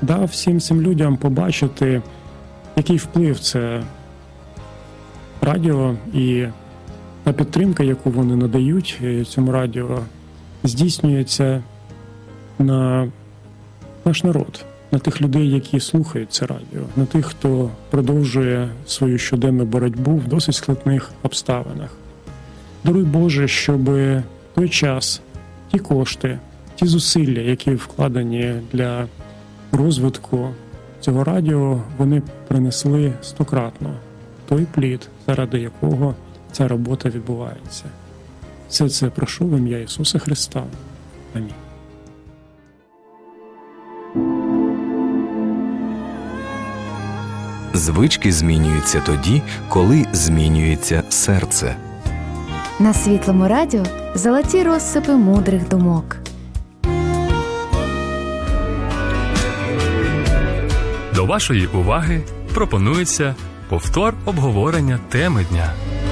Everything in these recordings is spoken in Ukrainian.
дав всім цим людям побачити, який вплив це радіо і та підтримка, яку вони надають цьому радіо, здійснюється на наш народ, на тих людей, які слухають це радіо, на тих, хто продовжує свою щоденну боротьбу в досить складних обставинах. Даруй Боже, щоб той час, ті кошти, ті зусилля, які вкладені для розвитку цього радіо, вони принесли стократно той плід, заради якого ця робота відбувається. Все це прошу в ім'я Ісуса Христа. Амінь. Звички змінюються тоді, коли змінюється серце. На Світлому радіо золоті розсипи мудрих думок. До вашої уваги пропонується повтор обговорення теми дня.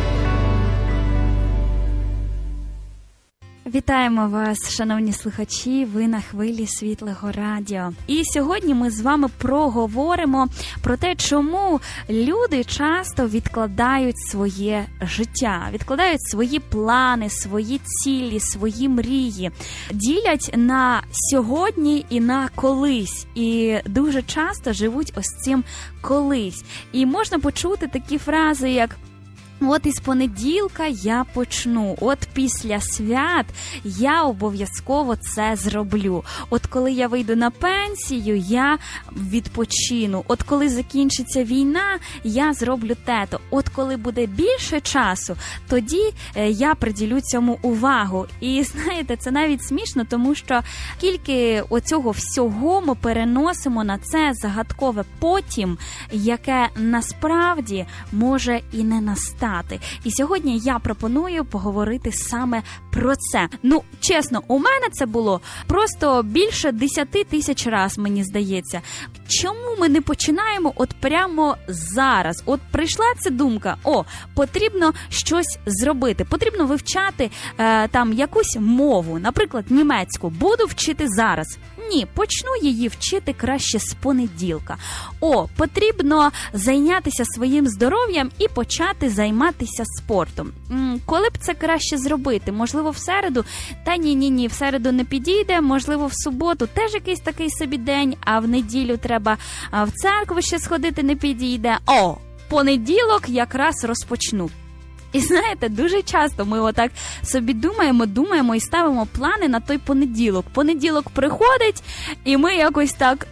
Вітаємо вас, шановні слухачі, ви на хвилі Світлого радіо. І сьогодні ми з вами проговоримо про те, чому люди часто відкладають своє життя, відкладають свої плани, свої цілі, свої мрії, ділять на сьогодні і на колись. І дуже часто живуть ось цим колись. І можна почути такі фрази, як «От із понеділка я почну, от після свят я обов'язково це зроблю. От коли я вийду на пенсію, я відпочину. От коли закінчиться війна, я зроблю те-то. От коли буде більше часу, тоді я приділю цьому увагу». І знаєте, це навіть смішно, тому що скільки оцього всього ми переносимо на це загадкове потім, яке насправді може і не настати. І сьогодні я пропоную поговорити саме про це. Ну, чесно, у мене це було просто більше 10 тисяч раз, мені здається. Чому ми не починаємо от прямо зараз? От прийшла ця думка, потрібно щось зробити, потрібно вивчати там якусь мову, наприклад, німецьку. Буду вчити зараз. Ні, почну її вчити краще з понеділка. Потрібно зайнятися своїм здоров'ям і почати займатися спортом. Коли б це краще зробити? Можливо, в середу? Та ні, в середу не підійде, можливо, в суботу теж якийсь такий собі день, а в неділю треба в церкву ще сходити, не підійде. Понеділок якраз розпочну. І знаєте, дуже часто ми отак собі думаємо і ставимо плани на той понеділок. Понеділок приходить, і ми якось так,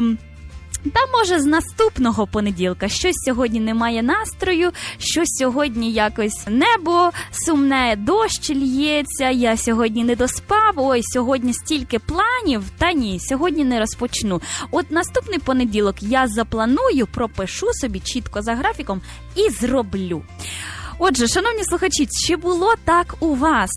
може з наступного понеділка. Щось сьогодні немає настрою, щось сьогодні якось небо сумне, дощ лється, я сьогодні не доспав, сьогодні стільки планів, та ні, сьогодні не розпочну. От наступний понеділок я запланую, пропишу собі чітко за графіком і зроблю. Отже, шановні слухачі, чи було так у вас?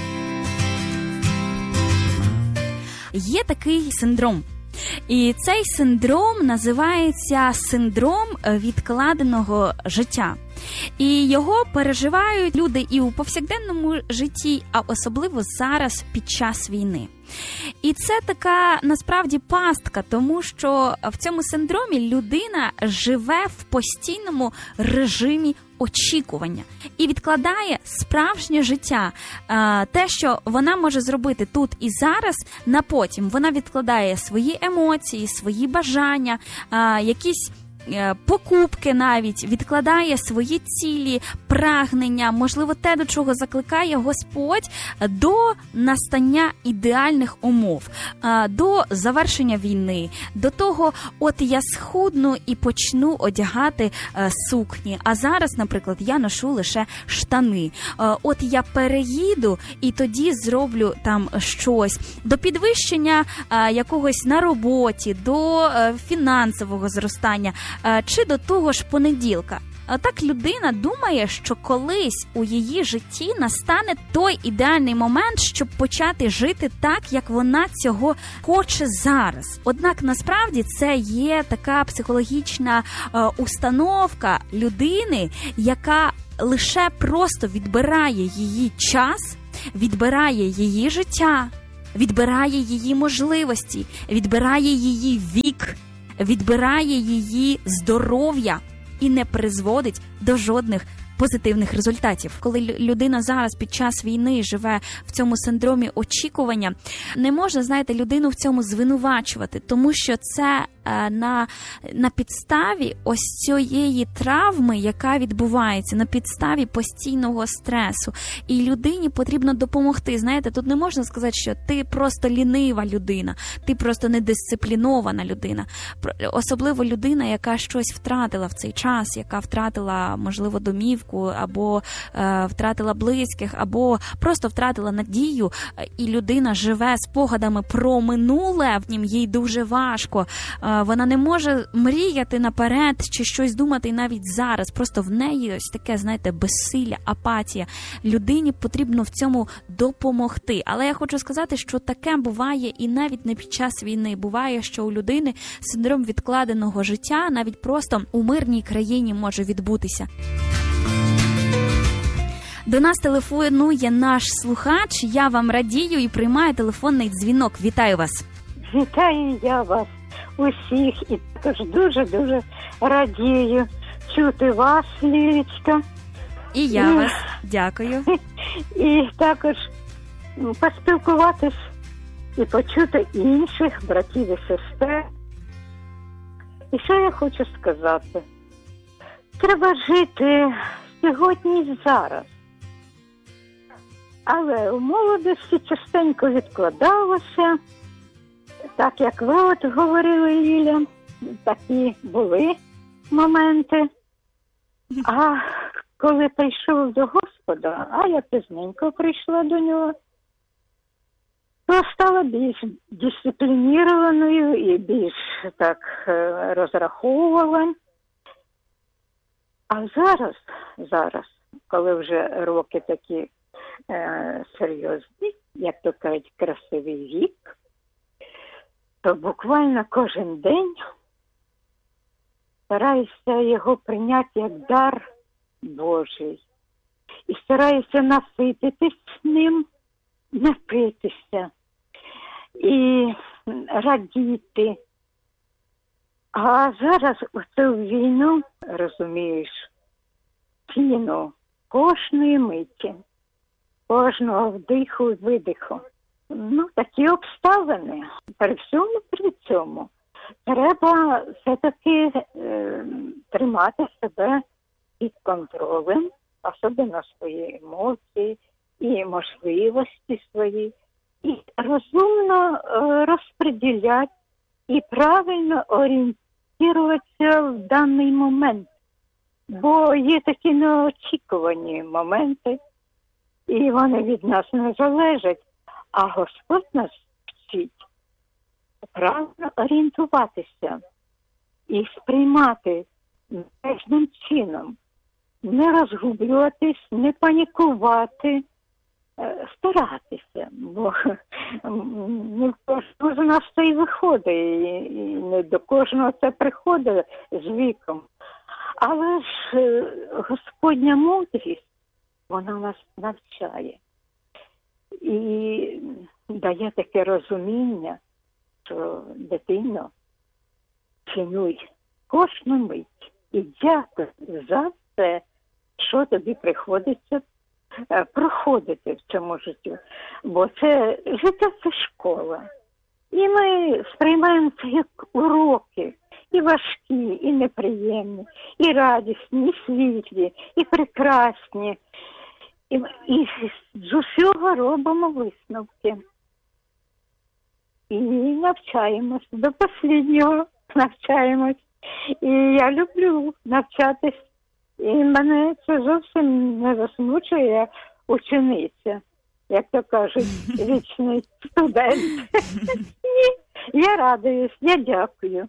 Є такий синдром. І цей синдром називається синдром відкладеного життя. І його переживають люди і у повсякденному житті, а особливо зараз під час війни. І це така, насправді, пастка, тому що в цьому синдромі людина живе в постійному режимі очікування і відкладає справжнє життя, те, що вона може зробити тут і зараз, на потім. Вона відкладає свої емоції, свої бажання, якісь покупки навіть, відкладає свої цілі, прагнення, можливо, те, до чого закликає Господь, до настання ідеальних умов, до завершення війни, до того, от я схудну і почну одягати сукні, а зараз, наприклад, я ношу лише штани. От я переїду і тоді зроблю там щось, до підвищення якогось на роботі, до фінансового зростання, чи до того ж понеділка. Так людина думає, що колись у її житті настане той ідеальний момент, щоб почати жити так, як вона цього хоче зараз. Однак насправді це є така психологічна установка людини, яка лише просто відбирає її час, відбирає її життя, відбирає її можливості, відбирає її вік, відбирає її здоров'я і не призводить до жодних позитивних результатів. Коли людина зараз під час війни живе в цьому синдромі очікування, не можна, знаєте, людину в цьому звинувачувати, тому що це на підставі ось цієї травми, яка відбувається, на підставі постійного стресу. І людині потрібно допомогти. Знаєте, тут не можна сказати, що ти просто лінива людина, ти просто недисциплінована людина. Особливо людина, яка щось втратила в цей час, яка втратила, можливо, домівку, або втратила близьких, або просто втратила надію, і людина живе спогадами про минуле, в нім їй дуже важко. Вона не може мріяти наперед чи щось думати і навіть зараз. Просто в неї ось таке, знаєте, безсилля, апатія. Людині потрібно в цьому допомогти. Але я хочу сказати, що таке буває і навіть не під час війни. Буває, що у людини синдром відкладеного життя навіть просто у мирній країні може відбутися. До нас телефонує наш слухач. Я вам радію і приймаю телефонний дзвінок. Вітаю вас. Вітаю я вас усіх і також дуже-дуже радію чути вас, Лілечка. І я вас дякую. І також поспілкуватись і почути інших братів і сестер. І що я хочу сказати? Треба жити сьогодні і зараз. Але у молодості частенько відкладалося, так як ви от говорили, Ліля, такі були моменти. А коли прийшов до Господа, а я пізненько прийшла до нього, то стала більш дисциплінірованою і більш так розраховувала. А зараз, коли вже роки такі серйозні, як то кажуть, красивий вік, то буквально кожен день стараюся його прийняти як дар Божий. І стараюся насититись ним, напитися і радіти. А зараз у цю війну, розумієш, ціну кожної миті, кожного вдиху і видиху. Такі обставини. При цьому треба все-таки тримати себе під контролем, особливо свої емоції і можливості свої, і розумно розподіляти і правильно орієнтуватися в даний момент. Бо є такі неочікувані моменти, і вони від нас не залежать. А Господь нас вчить правильно орієнтуватися і сприймати належним чином, не розгублюватись, не панікувати, старатися, бо не в кожного з нас це і виходить, і не до кожного це приходить з віком. Але ж Господня мудрість, вона нас навчає. І дає таке розуміння, що дитино, цінуй кожну мить і дякуй за все, що тобі приходиться проходити в цьому житті. Бо це життя – це школа. І ми сприймаємо це як уроки. І важкі, і неприємні, і радісні, і світлі, і прекрасні. І з усього робимо висновки. І навчаємось, до останнього навчаємось. І я люблю навчатись. І мене це зовсім не засмучує, я учениця, як то кажуть, вічний студент. Я радуюсь, я дякую.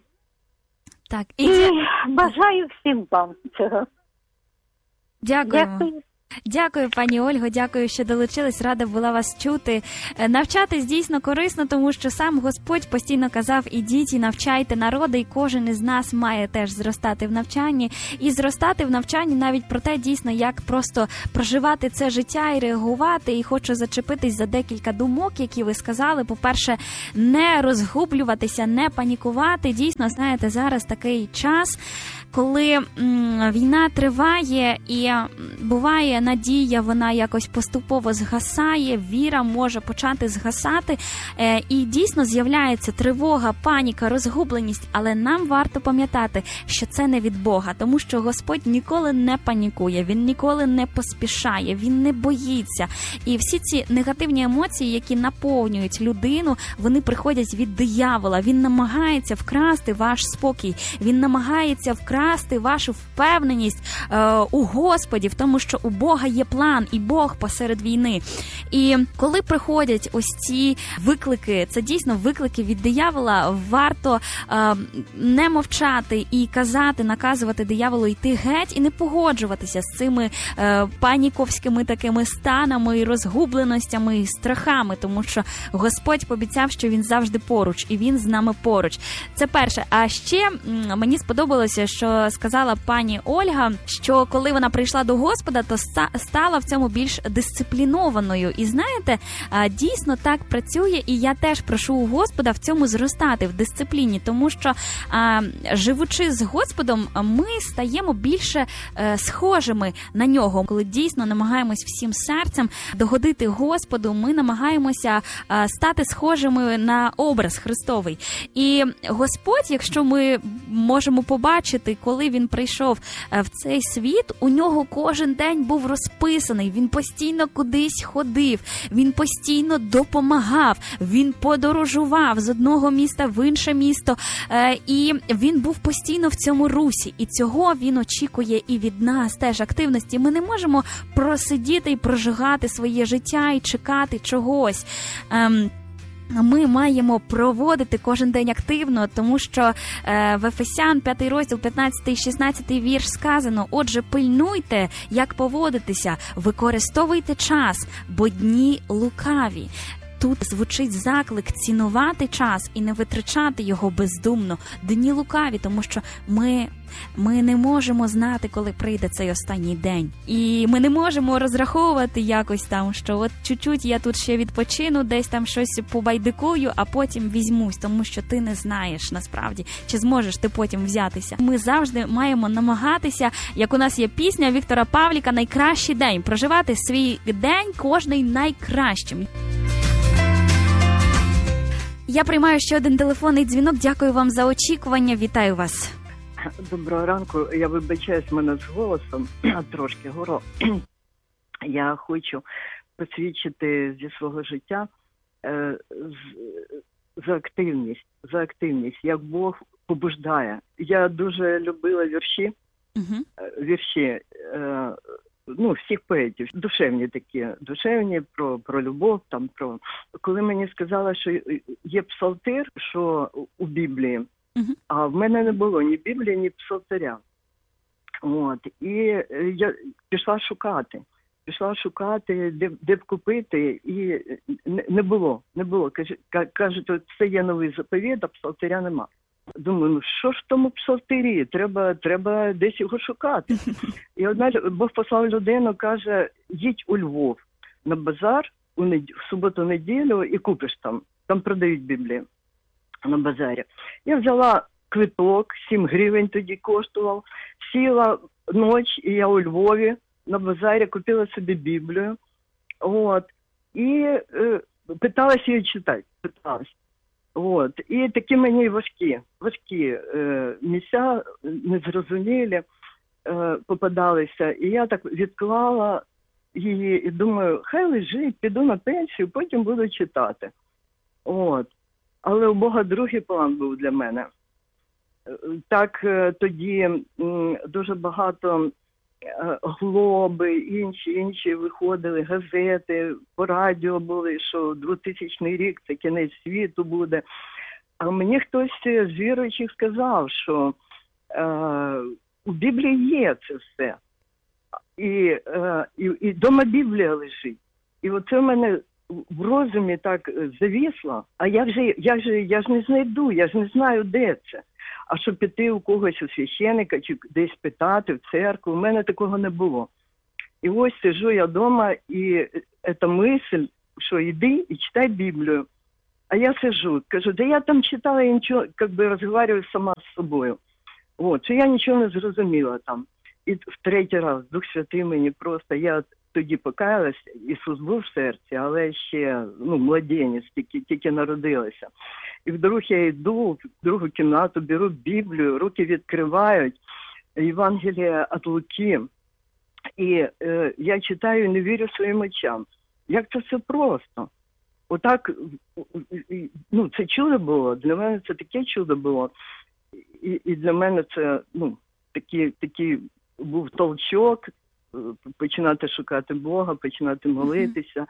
Так, і бажаю всім вам цього. Дякуємо. Дякую. Дякую, пані Ольго, дякую, що долучились. Рада була вас чути. Навчатись дійсно корисно, тому що сам Господь постійно казав: ідіть і навчайте народи, і кожен із нас має теж зростати в навчанні. І зростати в навчанні навіть про те, дійсно, як просто проживати це життя і реагувати. І хочу зачепитись за декілька думок, які ви сказали. По-перше, не розгублюватися, не панікувати. Дійсно, знаєте, зараз такий час, коли війна триває і буває надія, вона якось поступово згасає, віра може почати згасати, і дійсно з'являється тривога, паніка, розгубленість, але нам варто пам'ятати, що це не від Бога, тому що Господь ніколи не панікує, Він ніколи не поспішає, Він не боїться. І всі ці негативні емоції, які наповнюють людину, вони приходять від диявола. Він намагається вкрасти ваш спокій, він намагається вкрасти вашу впевненість у Господі, в тому, що у Бога є план, і Бог посеред війни. І коли приходять ось ці виклики, це дійсно виклики від диявола, варто не мовчати і казати, наказувати дияволу йти геть і не погоджуватися з цими паніковськими такими станами, і розгубленостями, і страхами, тому що Господь пообіцяв, що Він завжди поруч, і Він з нами поруч. Це перше. А ще мені сподобалося, що сказала пані Ольга, що коли вона прийшла до Господа, то стала в цьому більш дисциплінованою. І знаєте, дійсно так працює, і я теж прошу у Господа в цьому зростати, в дисципліні, тому що живучи з Господом, ми стаємо більше схожими на нього. Коли дійсно намагаємось всім серцем догодити Господу, ми намагаємося стати схожими на образ Христовий. І Господь, якщо ми можемо побачити, коли Він прийшов в цей світ, у нього кожен день був розписаний, він постійно кудись ходив, він постійно допомагав, він подорожував з одного міста в інше місто, і він був постійно в цьому русі, і цього він очікує і від нас теж активності. Ми не можемо просидіти і прожигати своє життя і чекати чогось. Ми маємо проводити кожен день активно, тому що в Ефесян 5 розділ 15-16 вірш сказано: «Отже, пильнуйте, як поводитися, використовуйте час, бо дні лукаві». Тут звучить заклик цінувати час і не витрачати його бездумно. Дні лукаві, тому що ми не можемо знати, коли прийде цей останній день. І ми не можемо розраховувати якось там, що от чуть-чуть я тут ще відпочину, десь там щось побайдикую, а потім візьмусь, тому що ти не знаєш насправді, чи зможеш ти потім взятися. Ми завжди маємо намагатися, як у нас є пісня Віктора Павліка «Найкращий день», проживати свій день кожний найкращим. Я приймаю ще один телефонний дзвінок. Дякую вам за очікування. Вітаю вас. Доброго ранку. Я вибачаюсь, мене з голосом трошки горло. Я хочу посвідчити зі свого життя за активність, як Бог побуждає. Я дуже любила вірші, всіх поетів, душевні про любов, там про. Коли мені сказали, що є псалтир, що у Біблії, а в мене не було ні Біблії, ні псалтиря. І я пішла шукати, де б купити, і не було. Кажуть, це є новий заповіт, а псалтиря нема. Думаю, що ж в тому псалтирі? Треба десь його шукати. І одна Бог послав людину, каже: їдь у Львов на базар в суботу-неділю і купиш там. Там продають Біблію на базарі. Я взяла квиток, 7 гривень тоді коштував, сіла ніч, і я у Львові на базарі купила собі Біблію. І питалась її читати. І такі мені важкі місця, незрозумілі попадалися. І я так відклала її і думаю, хай лежить, піду на пенсію, потім буду читати. Але у Бога другий план був для мене. Так тоді дуже багато Глоби, інші виходили, газети, по радіо були, що 2000 рік – це кінець світу буде. А мені хтось з віруючих сказав, що у Біблії є це все. і дома Біблія лежить. І оце в мене в розумі так завісло, а я ж не знайду, я ж не знаю, де це. А щоб піти у когось, у священика, чи десь питати, в церкву, у мене такого не було. І ось сиджу я вдома, і ця мисль, що йди і читай Біблію. А я сижу, кажу, да я там читала, я нічого, розмовляю сама з собою. От, що я нічого не зрозуміла там. І в третій раз Дух Святий мені просто, я тоді покаялась, Ісус був в серці, але ще, младенець, тільки народилася. І вдруг я йду в другу кімнату, беру Біблію, руки відкривають, Євангелія від Луки, і я читаю і не вірю своїм очам. Як це все просто. Отак, це чудо було, для мене це таке чудо було. І для мене це, такий був толчок, починати шукати Бога, починати молитися.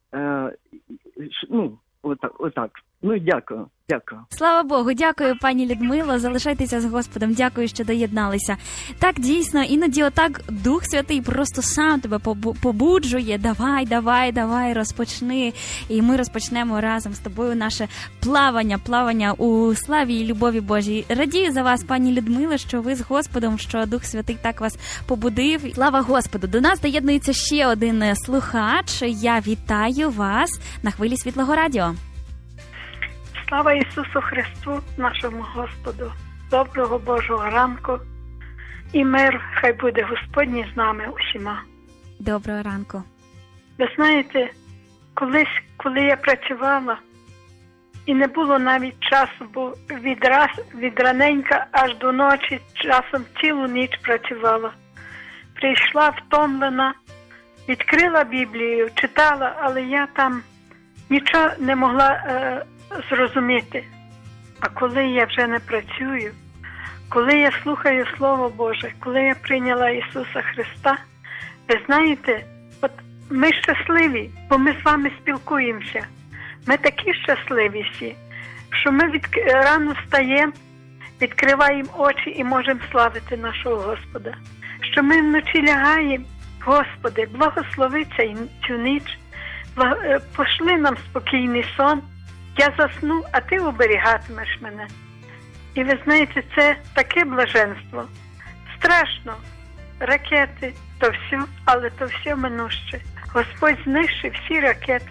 Отак. Дякую. Слава Богу, дякую, пані Людмило. Залишайтеся з Господом. Дякую, що доєдналися. Так, дійсно, іноді отак Дух Святий просто сам тебе побуджує. Давай, розпочни. І ми розпочнемо разом з тобою наше плавання у славі і любові Божій. Радію за вас, пані Людмило, що ви з Господом, що Дух Святий так вас побудив. Слава Господу! До нас доєднується ще один слухач. Я вітаю вас на хвилі Світлого Радіо. Слава Ісусу Христу, нашому Господу, доброго Божого ранку і мир, хай буде Господній з нами усіма. Доброго ранку. Ви знаєте, колись, коли я працювала, і не було навіть часу, бо від раненька аж до ночі, часом цілу ніч працювала. Прийшла втомлена, відкрила Біблію, читала, але я там нічого не могла зрозуміти. А коли я вже не працюю, коли я слухаю Слово Боже, коли я прийняла Ісуса Христа, ви знаєте, от ми щасливі, бо ми з вами спілкуємося. Ми такі щасливі всі, що ми рано встаємо, відкриваємо очі і можемо славити нашого Господа. Що ми вночі лягаємо, Господи, благослови цю ніч, пошли нам спокійний сон, я засну, а Ти оберігатимеш мене. І ви знаєте, це таке блаженство. Страшно. Ракети, то все, але то все минуще. Господь знищив всі ракети,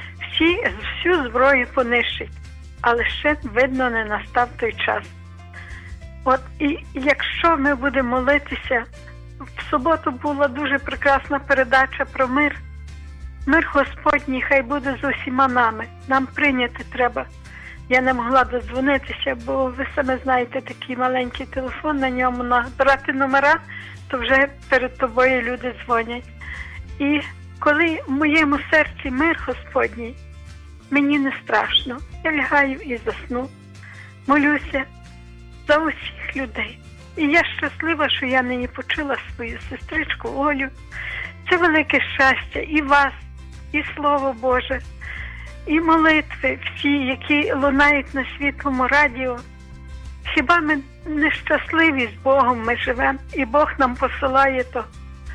всю зброю понищить. Але ще, видно, не настав той час. От і якщо ми будемо молитися, в суботу була дуже прекрасна передача про мир. Мир Господній хай буде з усіма нами. Нам прийняти треба. Я не могла додзвонитися, бо ви самі знаєте, такий маленький телефон, на ньому набирати номера, то вже перед тобою люди дзвонять. І коли в моєму серці мир Господній, мені не страшно. Я лягаю і засну. Молюся за усіх людей. І я щаслива, що я нині почула свою сестричку Олю. Це велике щастя і вас, і Слово Боже, і молитви всі, які лунають на Світлому радіо. Хіба ми не щасливі з Богом ми живемо, і Бог нам посилає то.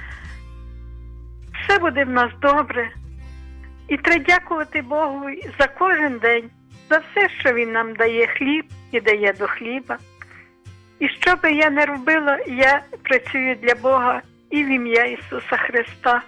Все буде в нас добре. І треба дякувати Богу за кожен день, за все, що Він нам дає хліб і дає до хліба. І що би я не робила, я працюю для Бога і в ім'я Ісуса Христа.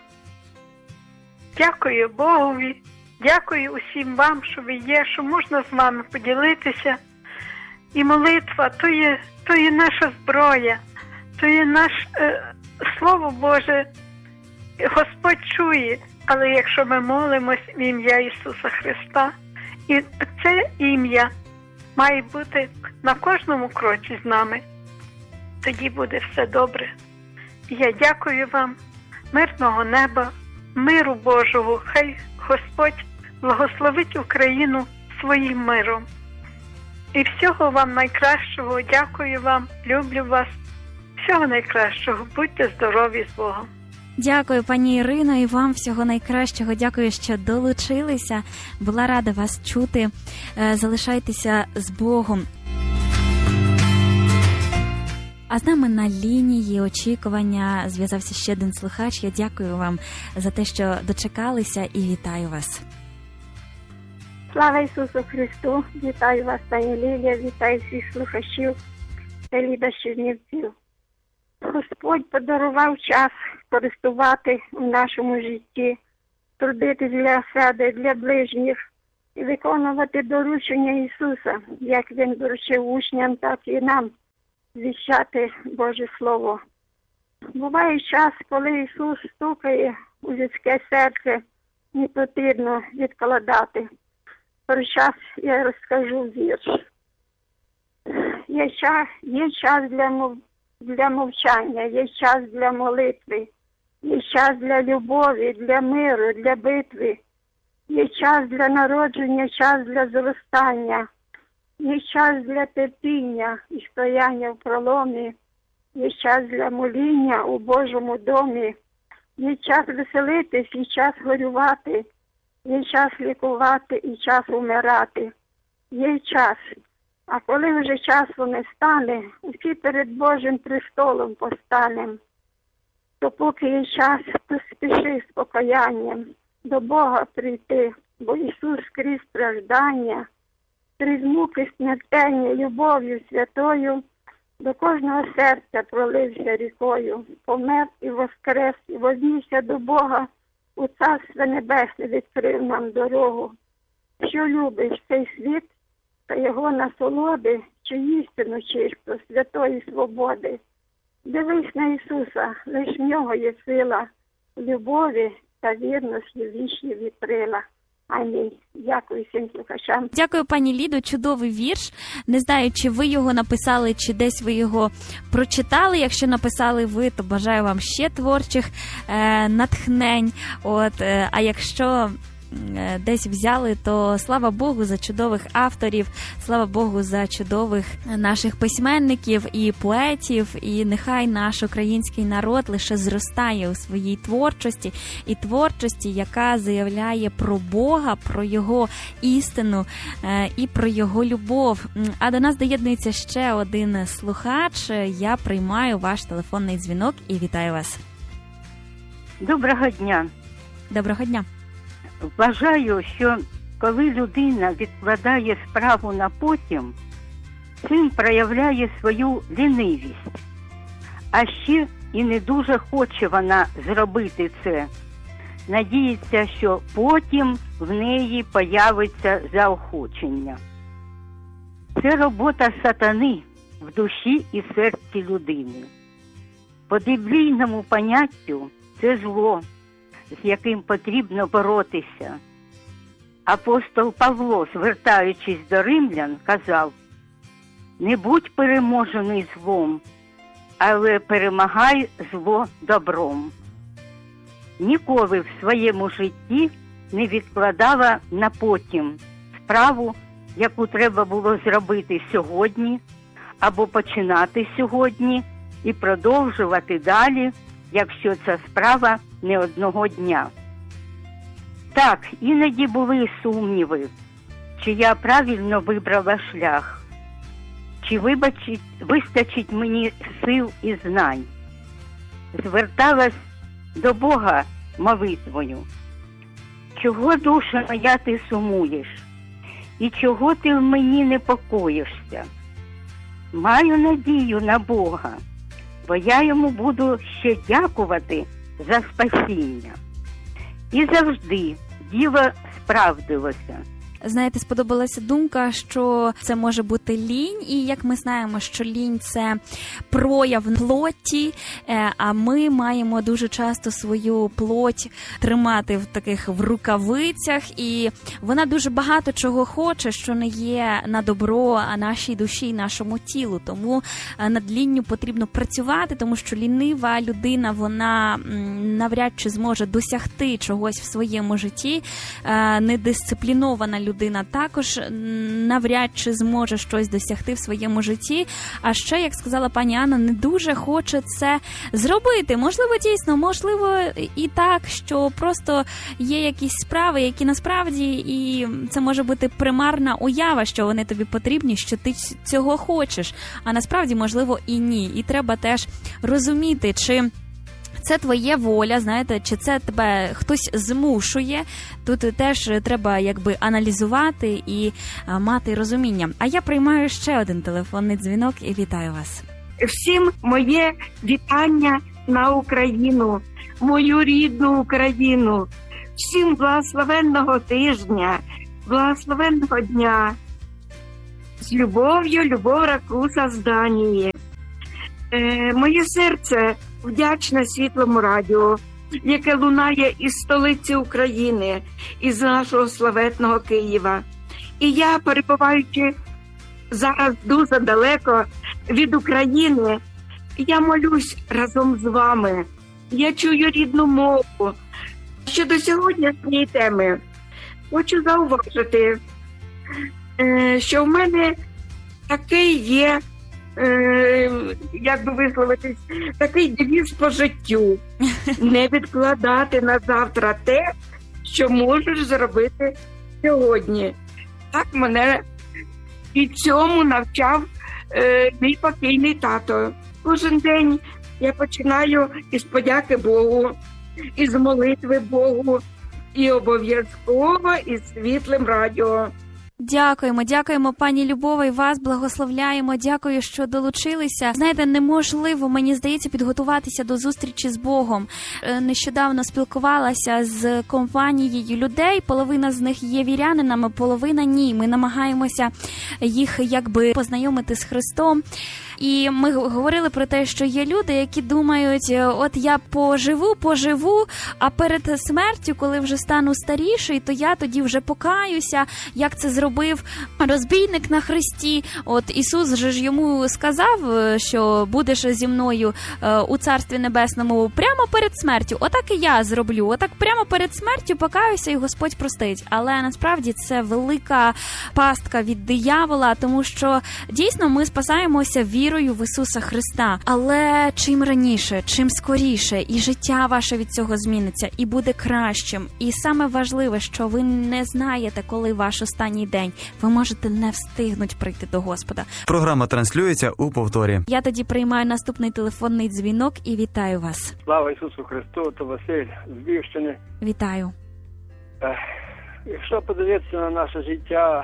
Дякую Богові, дякую усім вам, що ви є, що можна з вами поділитися. І молитва, то є наша зброя, то є наше Слово Боже. Господь чує, але якщо ми молимось в ім'я Ісуса Христа, і це ім'я має бути на кожному кроці з нами, тоді буде все добре. І я дякую вам, мирного неба, миру Божого, хай Господь благословить Україну своїм миром. І всього вам найкращого, дякую вам, люблю вас, всього найкращого, будьте здорові з Богом. Дякую, пані Ірино, і вам всього найкращого. Дякую, що долучилися. Була рада вас чути. Залишайтеся з Богом. А з нами на лінії очікування зв'язався ще один слухач. Я дякую вам за те, що дочекалися, і вітаю вас. Слава Ісусу Христу! Вітаю вас, пані Лілія, вітаю всіх слухачів та Ліда з Чернівців. Господь подарував час користувати в нашому житті, трудитись для себе, для ближніх і виконувати доручення Ісуса, як Він доручив учням, так і нам звіщати Боже Слово. Буває час, коли Ісус стукає у людське серце, не потрібно відкладати. Про час я розкажу вірш. Є час для мовчання, є час для молитви, є час для любові, для миру, для битви, є час для народження, час для зростання, є час для терпіння і стояння в проломі, є час для моління у Божому домі, є час веселитись і час горювати, є час лікувати і час умирати. Є час. А коли вже часу не стане, усі перед Божим престолом постанем. То поки є час, то спіши з покаянням до Бога прийти, бо Ісус крізь страждання, крізь муки смертельні любов'ю святою до кожного серця пролився рікою, помер і воскрес, і вознісся до Бога, у Царство Небесне відкрив нам дорогу. Що любиш цей світ та його насолоди, чи істину чисту, святої свободи? Дивись на Ісуса, лиш в нього є сила, любові та вірності вічні вітрила. Амінь. Дякую всім слухачам. Дякую, пані Лідо, чудовий вірш. Не знаю, чи ви його написали, чи десь ви його прочитали. Якщо написали ви, то бажаю вам ще творчих натхнень. А якщо десь взяли, то слава Богу за чудових авторів, слава Богу за чудових наших письменників і поетів, і нехай наш український народ лише зростає у своїй творчості, і творчості, яка заявляє про Бога, про Його істину і про Його любов. А до нас доєднується ще один слухач. Я приймаю ваш телефонний дзвінок і вітаю вас. Доброго дня. Доброго дня. Вважаю, що коли людина відкладає справу на потім, цим проявляє свою лінивість. А ще і не дуже хоче вона зробити це. Надіється, що потім в неї появиться заохочення. Це робота сатани в душі і серці людини. По біблійному поняттю це зло, з яким потрібно боротися. Апостол Павло, звертаючись до римлян, казав: «Не будь переможений злом, але перемагай зло добром». Ніколи в своєму житті не відкладала на потім справу, яку треба було зробити сьогодні, або починати сьогодні і продовжувати далі, якщо ця справа не одного дня. Так, іноді були сумніви, чи я правильно вибрала шлях, чи вистачить мені сил і знань. Зверталась до Бога молитвою: «Чого, душа моя, ти сумуєш? І чого ти в мені непокоїшся? Маю надію на Бога, бо я йому буду ще дякувати за спасіння». І завжди діло справдилося. Знаєте, сподобалася думка, що це може бути лінь, і як ми знаємо, що лінь – це прояв плоті, а ми маємо дуже часто свою плоть тримати в рукавицях, і вона дуже багато чого хоче, що не є на добро нашій душі і нашому тілу. Тому над лінню потрібно працювати, тому що лінива людина, вона навряд чи зможе досягти чогось в своєму житті. Недисциплінована людина людина також навряд чи зможе щось досягти в своєму житті. А ще, як сказала пані Анна, не дуже хоче це зробити. Можливо, дійсно, можливо і так, що просто є якісь справи, які насправді, і це може бути примарна уява, що вони тобі потрібні, що ти цього хочеш. А насправді, можливо, і ні. І треба теж розуміти, чи це твоя воля, знаєте, чи це тебе хтось змушує. Тут теж треба якби аналізувати і мати розуміння. А я приймаю ще один телефонний дзвінок і вітаю вас. Всім моє вітання на Україну, мою рідну Україну. Всім благословенного тижня, благословенного дня. З любов'ю, Любов Ракуса з Данії. Моє серце вдячне Світлому радіо, яке лунає із столиці України, із нашого славетного Києва. І я, перебуваючи зараз дуже далеко від України, я молюсь разом з вами. Я чую рідну мову. Щодо сьогоднішньої теми, хочу зауважити, що в мене такий є, як би висловитись, такий девіз по життю. Не відкладати на завтра те, що можеш зробити сьогодні. Так мене і цьому навчав мій покійний тато. Кожен день я починаю із подяки Богу, із молитви Богу і обов'язково із Світлим радіо. Дякуємо, пані Любова, і вас благословляємо. Дякую, що долучилися. Знаєте, неможливо, мені здається, підготуватися до зустрічі з Богом. Нещодавно спілкувалася з компанією людей. Половина з них є вірянинами, половина ні. Ми намагаємося їх якби познайомити з Христом. І ми говорили про те, що є люди, які думають, от я поживу, а перед смертю, коли вже стану старіший, то я тоді вже покаюся, як це зробив розбійник на хресті. От Ісус же ж йому сказав, що будеш зі мною у Царстві Небесному прямо перед смертю. Отак і я зроблю. Отак прямо перед смертю покаюся і Господь простить. Але насправді це велика пастка від диявола, тому що дійсно ми спасаємося вірою в Ісуса Христа. Але чим раніше, чим скоріше, і життя ваше від цього зміниться, і буде кращим. І саме важливе, що ви не знаєте, коли ваш останній день. Ви можете не встигнути прийти до Господа. Програма транслюється у повторі. Я тоді приймаю наступний телефонний дзвінок і вітаю вас. Слава Ісусу Христу, то Василь з Львівщини. Вітаю. Якщо подивитися на наше життя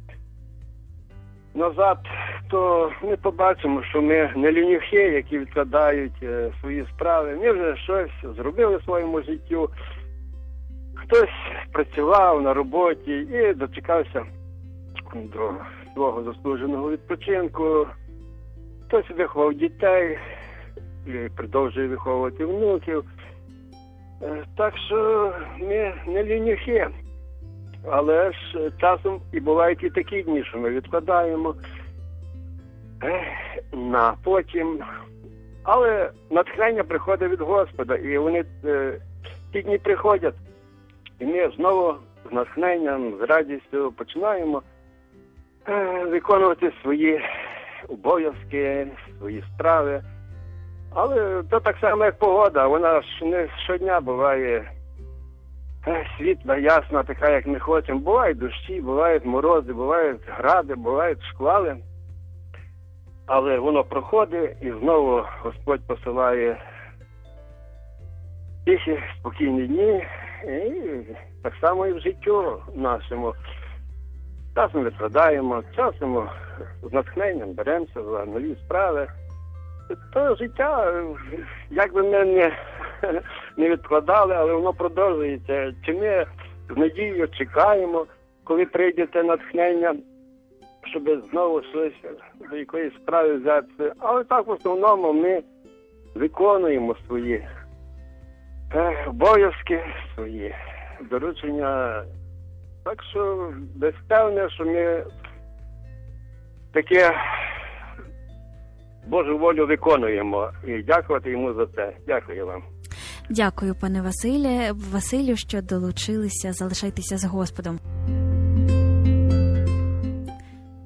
назад, то ми побачимо, що ми не лінюхи, які відкладають свої справи. Ми вже щось зробили в своєму життю. Хтось працював на роботі і дочекався до свого заслуженого відпочинку. Хтось виховав дітей і продовжує виховувати внуків. Так що ми не лінюхи. Але ж часом і бувають і такі дні, що ми відкладаємо на потім. Але натхнення приходить від Господа, і вони ті дні приходять. І ми знову з натхненням, з радістю починаємо виконувати свої обов'язки, свої справи. Але то так само, як погода, вона ж не щодня буває світла, ясна, така, як ми хочемо. Бувають дощі, бувають морози, бувають гради, бувають шквали. Але воно проходить, і знову Господь посилає тихі, спокійні дні. І так само і в життю нашому. Часом відкладаємо, часом з натхненням беремося за нові справи. То життя, як би ми не відкладали, але воно продовжується. Чи ми з надією чекаємо, коли прийде те натхнення, щоб знову щось до якоїсь справи взятися. Але так в основному ми виконуємо свої обов'язки, свої доручення. Так що безпевне, що ми таке Божу волю виконуємо. І дякувати йому за це. Дякую вам. Дякую, пане Василю, що долучилися. Залишайтеся з Господом.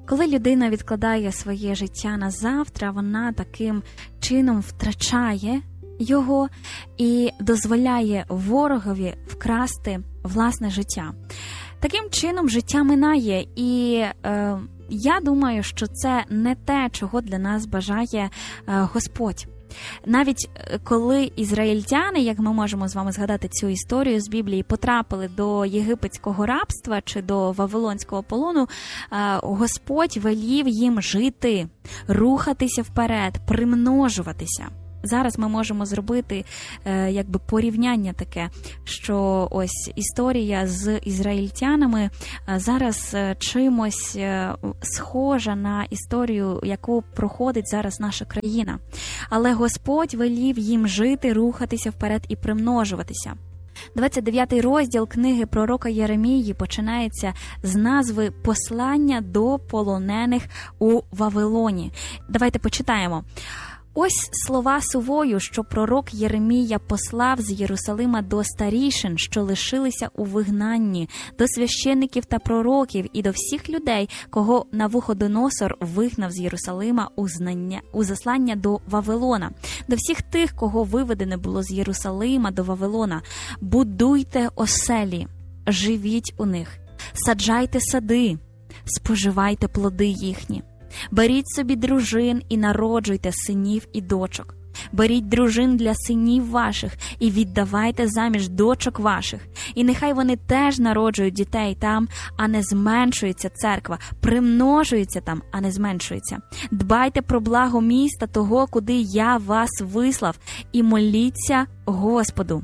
Коли людина відкладає своє життя на завтра, вона таким чином втрачає його і дозволяє ворогові вкрасти власне життя. Таким чином життя минає, і я думаю, що це не те, чого для нас бажає Господь. Навіть коли ізраїльтяни, як ми можемо з вами згадати цю історію з Біблії, потрапили до єгипетського рабства чи до вавилонського полону, Господь велів їм жити, рухатися вперед, примножуватися. Зараз ми можемо зробити якби порівняння таке, що ось історія з ізраїльтянами зараз чимось схожа на історію, яку проходить зараз наша країна. Але Господь велів їм жити, рухатися вперед і примножуватися. 29-й розділ книги пророка Єремії починається з назви «Послання до полонених у Вавилоні». Давайте почитаємо. Ось слова сувою, що пророк Єремія послав з Єрусалима до старішин, що лишилися у вигнанні, до священиків та пророків і до всіх людей, кого Навуходоносор вигнав з Єрусалима у заслання до Вавилона, до всіх тих, кого виведене було з Єрусалима до Вавилона. Будуйте оселі, живіть у них, саджайте сади, споживайте плоди їхні. Беріть собі дружин і народжуйте синів і дочок. Беріть дружин для синів ваших і віддавайте заміж дочок ваших. І нехай вони теж народжують дітей там, а не зменшується церква, примножується там, а не зменшується. Дбайте про благо міста того, куди я вас вислав, і моліться Господу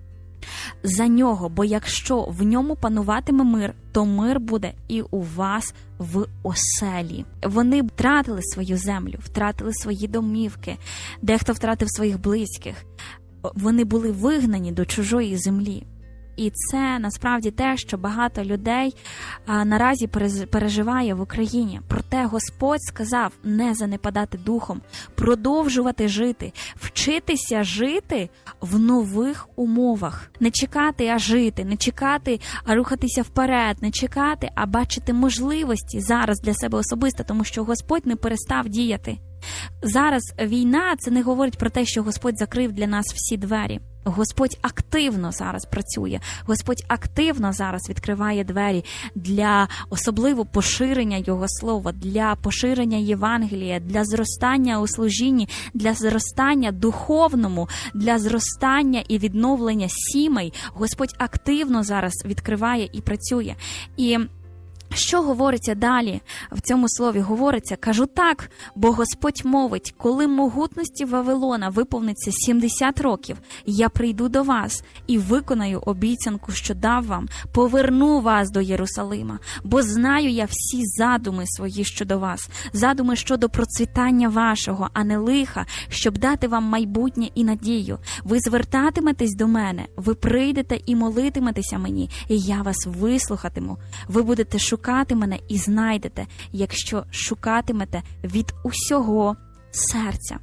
за нього, бо якщо в ньому пануватиме мир, то мир буде і у вас в оселі. Вони втратили свою землю, втратили свої домівки, дехто втратив своїх близьких. Вони були вигнані до чужої землі. І це насправді те, що багато людей наразі переживає в Україні. Проте Господь сказав не занепадати духом, продовжувати жити, вчитися жити в нових умовах. Не чекати, а жити, не чекати, а рухатися вперед, не чекати, а бачити можливості зараз для себе особисто, тому що Господь не перестав діяти. Зараз війна – це не говорить про те, що Господь закрив для нас всі двері. Господь активно зараз працює, Господь активно зараз відкриває двері для особливо поширення Його Слова, для поширення Євангелія, для зростання у служінні, для зростання духовному, для зростання і відновлення сімей. Господь активно зараз відкриває і працює. І що говориться далі в цьому слові? Говориться, кажу так, бо Господь мовить, коли могутності Вавилона виповниться 70 років, я прийду до вас і виконаю обіцянку, що дав вам, поверну вас до Єрусалима, бо знаю я всі задуми свої щодо вас, задуми щодо процвітання вашого, а не лиха, щоб дати вам майбутнє і надію. Ви звертатиметесь до мене, ви прийдете і молитиметеся мені, і я вас вислухатиму. Ви будете шукати мене і знайдете, якщо шукатимете від усього серця.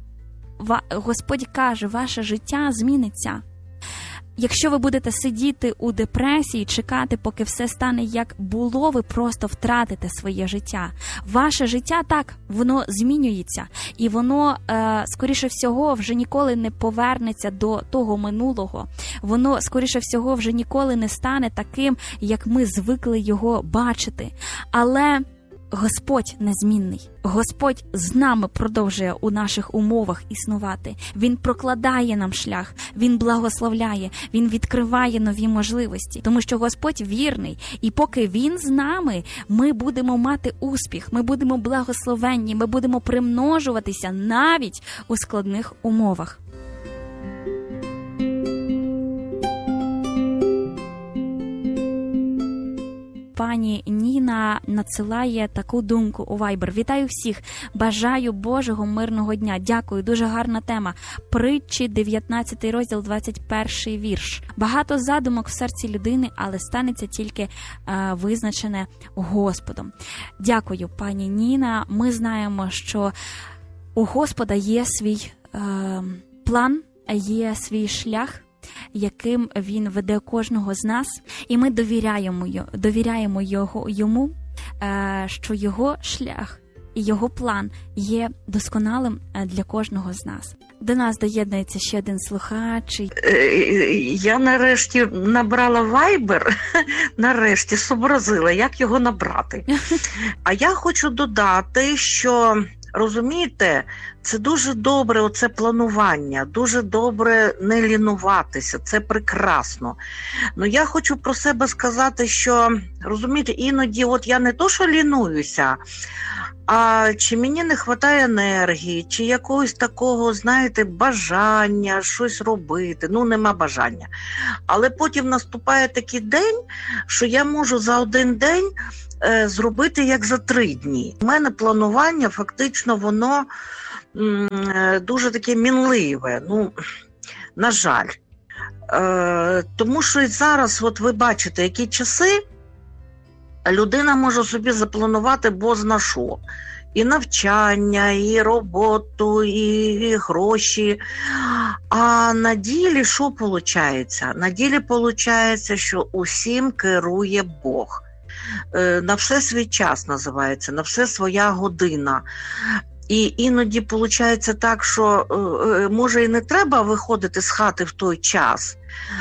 Господь каже, ваше життя зміниться. Якщо ви будете сидіти у депресії, чекати, поки все стане як було, ви просто втратите своє життя. Ваше життя, так, воно змінюється. І воно, скоріше всього, вже ніколи не повернеться до того минулого. Воно, скоріше всього, вже ніколи не стане таким, як ми звикли його бачити. Але Господь незмінний. Господь з нами продовжує у наших умовах існувати. Він прокладає нам шлях, Він благословляє, Він відкриває нові можливості. Тому що Господь вірний. І поки Він з нами, ми будемо мати успіх, ми будемо благословенні, ми будемо примножуватися навіть у складних умовах. Пані Ніна надсилає таку думку у Viber. Вітаю всіх, бажаю Божого мирного дня. Дякую, дуже гарна тема. Притчі, 19 розділ, 21 вірш. Багато задумок в серці людини, але станеться тільки визначене Господом. Дякую, пані Ніна. Ми знаємо, що у Господа є свій план, є свій шлях, яким Він веде кожного з нас, і ми довіряємо йому, що його шлях і його план є досконалим для кожного з нас. До нас доєднується ще один слухач. Я нарешті набрала Viber, нарешті зобразила, як його набрати. А я хочу додати, що, розумієте, це дуже добре оце планування, дуже добре не лінуватися, це прекрасно. Ну я хочу про себе сказати, що, розумієте, іноді от я не то, що лінуюся, а чи мені не вистачає енергії, чи якогось такого, знаєте, бажання щось робити. Ну, нема бажання. Але потім наступає такий день, що я можу за один день зробити як за 3 дні. У мене планування, фактично, воно дуже таке мінливе. Ну, на жаль. Тому що і зараз, от ви бачите, які часи, людина може собі запланувати бозна що. І навчання, і роботу, і гроші. А на ділі що виходить? На ділі виходить, що усім керує Бог. На все свій час називається, на все своя година. І іноді виходить так, що може і не треба виходити з хати в той час.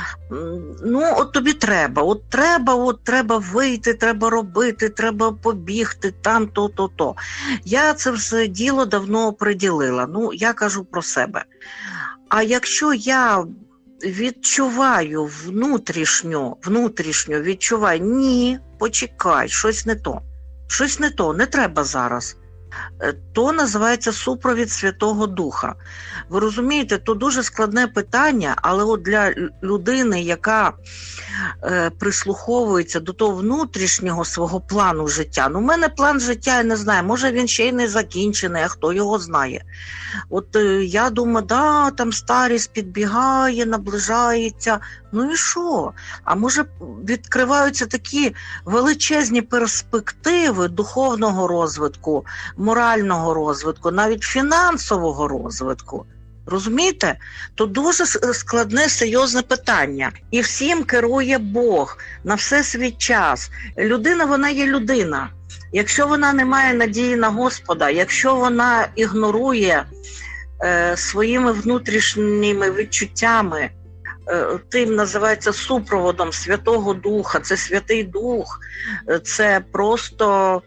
Ну, от тобі треба, треба вийти, треба робити, треба побігти, там, то. Я це все діло давно приділила, ну, я кажу про себе. А якщо я відчуваю внутрішньо відчуваю, ні, почекай, щось не то, не треба зараз. То називається супровід Святого Духа. Ви розумієте, то дуже складне питання, але от для людини, яка прислуховується до того внутрішнього свого плану життя. Ну, в мене план життя, я не знаю, може він ще й не закінчений, а хто його знає. От я думаю, там старість підбігає, наближається. Ну і що? А може відкриваються такі величезні перспективи духовного розвитку, морального розвитку, навіть фінансового розвитку. Розумієте? То дуже складне, серйозне питання. І всім керує Бог на все свій час. Людина, вона є людина. Якщо вона не має надії на Господа, якщо вона ігнорує своїми внутрішніми відчуттями, тим називається супроводом Святого Духа, це Святий Дух, це просто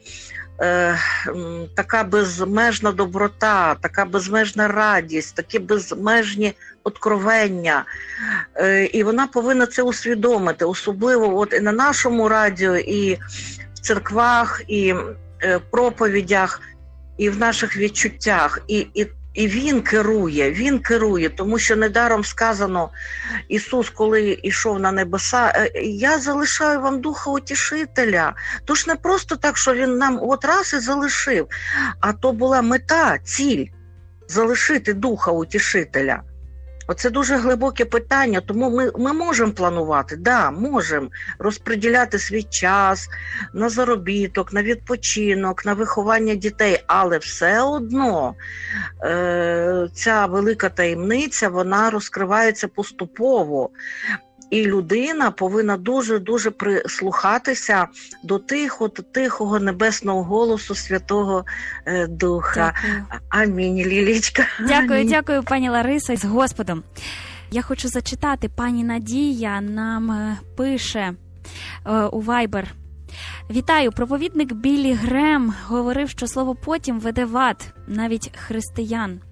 така безмежна доброта, така безмежна радість, такі безмежні откровення. І вона повинна це усвідомити, особливо от і на нашому радіо, і в церквах, і в проповідях, і в наших відчуттях. І він керує, тому що недаром сказано, Ісус, коли йшов на небеса, я залишаю вам Духа Утішителя. Тож не просто так, що він нам от раз і залишив, а то була мета, ціль – залишити Духа Утішителя. Оце дуже глибоке питання, тому ми можемо планувати, можемо розподіляти свій час на заробіток, на відпочинок, на виховання дітей, але все одно ця велика таємниця, вона розкривається поступово. І людина повинна дуже-дуже прислухатися до тихого небесного голосу Святого Духа. Дякую. Амінь, Лілічка. Дякую, пані Ларисо, з Господом. Я хочу зачитати, пані Надія нам пише у Viber. Вітаю, проповідник Біллі Грем говорив, що слово «потім» веде в ад, навіть християн.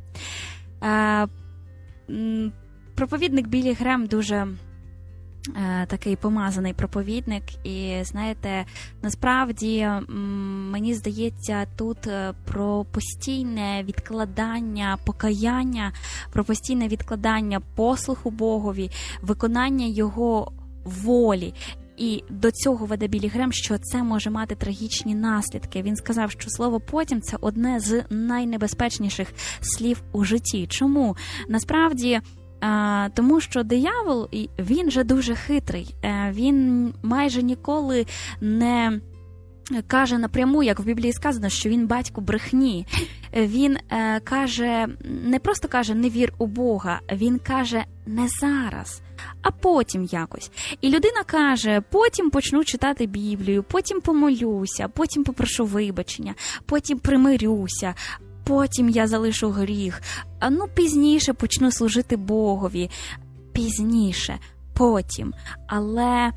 Проповідник Біллі Грем дуже такий помазаний проповідник, і знаєте, насправді мені здається тут про постійне відкладання покаяння, про постійне відкладання послуху Богові, виконання Його волі. І до цього веде Біллі Грем, що це може мати трагічні наслідки. Він сказав, що слово «потім» – це одне з найнебезпечніших слів у житті. Чому? Насправді, тому що диявол, він же дуже хитрий. Він майже ніколи не каже напряму, як в Біблії сказано, що він батько брехні. Він каже, не просто каже «не вір у Бога», він каже «не зараз». а потім якось. І людина каже, потім почну читати Біблію, потім помолюся, потім попрошу вибачення, потім примирюся, потім я залишу гріх, пізніше почну служити Богові, пізніше, потім. Але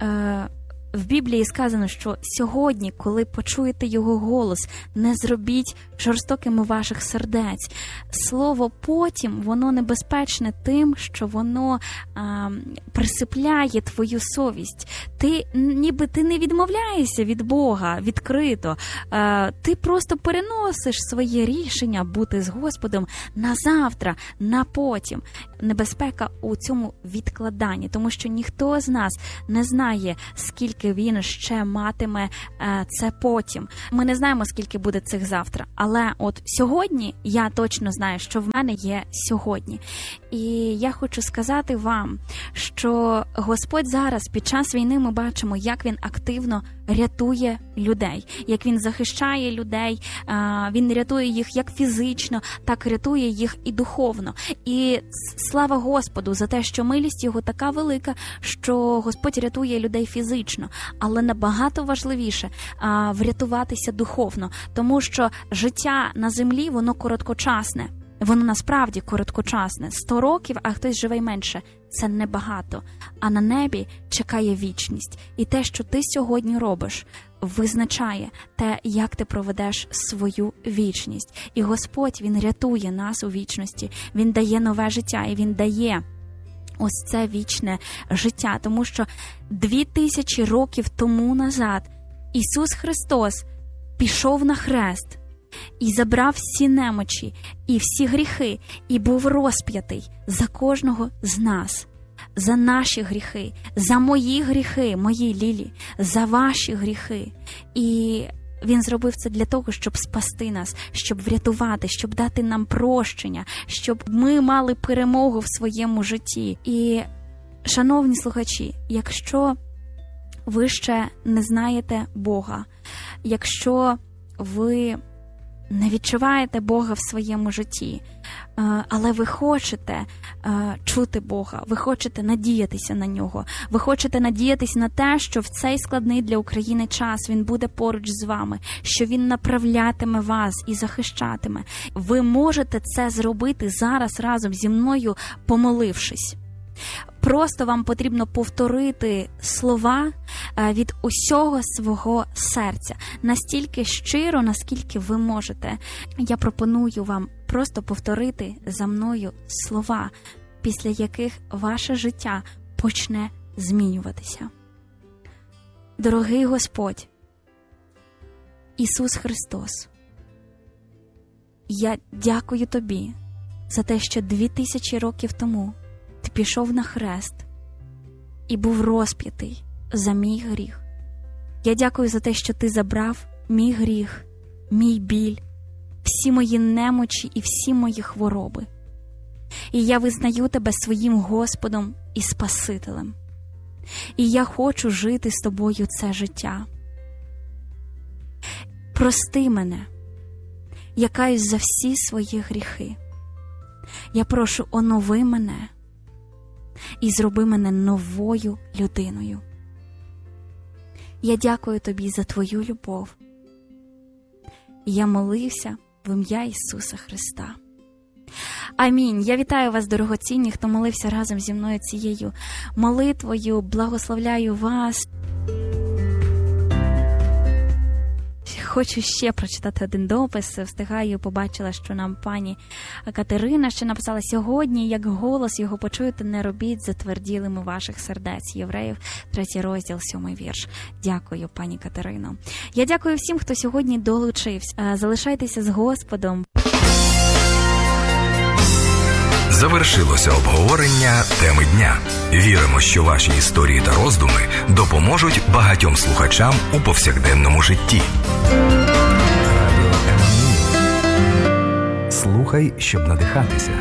в Біблії сказано, що сьогодні, коли почуєте Його голос, не зробіть жорстокими ваших сердець. Слово «потім», воно небезпечне тим, що воно присипляє твою совість. Ти не відмовляєшся від Бога відкрито. Ти просто переносиш своє рішення бути з Господом на завтра, на потім. Небезпека у цьому відкладанні, тому що ніхто з нас не знає, скільки він ще матиме це потім. Ми не знаємо, скільки буде цих завтра, але от сьогодні я точно знаю, що в мене є сьогодні. І я хочу сказати вам, що Господь зараз під час війни ми бачимо, як Він активно рятує людей, як Він захищає людей, Він рятує їх як фізично, так рятує їх і духовно. І слава Господу за те, що милість Його така велика, що Господь рятує людей фізично, але набагато важливіше врятуватися духовно, тому що життя на землі, воно короткочасне. Воно насправді короткочасне. 100 років, а хтось живе й менше. Це небагато. А на небі чекає вічність. І те, що ти сьогодні робиш, визначає те, як ти проведеш свою вічність. І Господь, Він рятує нас у вічності. Він дає нове життя, і Він дає ось це вічне життя. Тому що 2000 років тому назад Ісус Христос пішов на хрест і забрав всі немочі, і всі гріхи, і був розп'ятий за кожного з нас. За наші гріхи, за мої гріхи, мої Лілі, за ваші гріхи. І Він зробив це для того, щоб спасти нас, щоб врятувати, щоб дати нам прощення, щоб ми мали перемогу в своєму житті. І, шановні слухачі, якщо ви ще не знаєте Бога, якщо ви не відчуваєте Бога в своєму житті, але ви хочете чути Бога, ви хочете надіятися на Нього, ви хочете надіятися на те, що в цей складний для України час Він буде поруч з вами, що Він направлятиме вас і захищатиме. Ви можете це зробити зараз разом зі мною, помолившись. Просто вам потрібно повторити слова від усього свого серця, настільки щиро, наскільки ви можете. Я пропоную вам просто повторити за мною слова, після яких ваше життя почне змінюватися. Дорогий Господь, Ісус Христос, я дякую Тобі за те, що 2000 років тому Ти пішов на хрест і був розп'ятий за мій гріх. Я дякую за те, що Ти забрав мій гріх, мій біль, всі мої немочі і всі мої хвороби. І я визнаю Тебе своїм Господом і Спасителем. І я хочу жити з Тобою це життя. Прости мене, я каюсь за всі свої гріхи. Я прошу, онови мене і зроби мене новою людиною. Я дякую Тобі за Твою любов. Я молився в ім'я Ісуса Христа. Амінь. Я вітаю вас, дорогоцінні, хто молився разом зі мною цією молитвою. Благословляю вас. Хочу ще прочитати один допис. Встигаю, побачила, що нам пані Катерина ще написала: сьогодні, як голос його почуєте, не робіть затверділими ваших сердець. Євреїв, 3 розділ, 7 вірш. Дякую, пані Катерино. Я дякую всім, хто сьогодні долучився. Залишайтеся з Господом. Завершилося обговорення теми дня. Віримо, що ваші історії та роздуми допоможуть багатьом слухачам у повсякденному житті. Радіо м.ю. Слухай, щоб надихатися.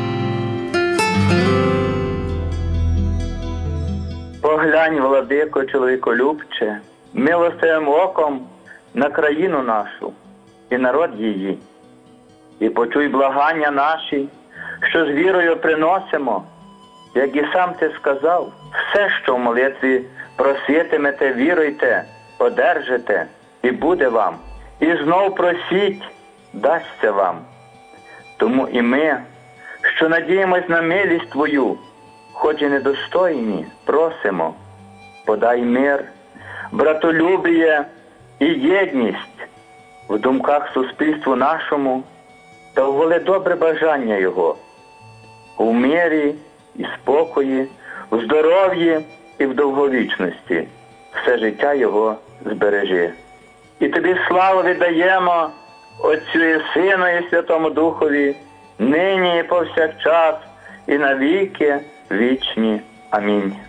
Поглянь, владико, чоловіколюбче, милостивим оком на країну нашу і народ її. І почуй благання наші, що з вірою приносимо, Як і сам ти сказав, все, що в молитві проситимете, віруйте, одержите, і буде вам. І знов просіть, дасться вам. Тому і ми, що надіємось на милість Твою, хоч і недостойні, просимо, подай мир, братолюбіє і єдність в думках суспільству нашому та ввели добре бажання Його у мирі і спокої, в здоров'ї і в довговічності. Все життя Його збережи. І Тобі славу віддаємо, Отцю і Сину і Святому Духові, нині і повсякчас, і навіки вічні. Амінь.